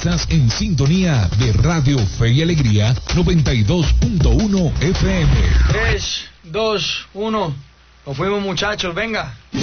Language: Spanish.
Estás en sintonía de Radio Fe y Alegría 92.1 FM. 3, 2, 1. Nos fuimos, muchachos, venga.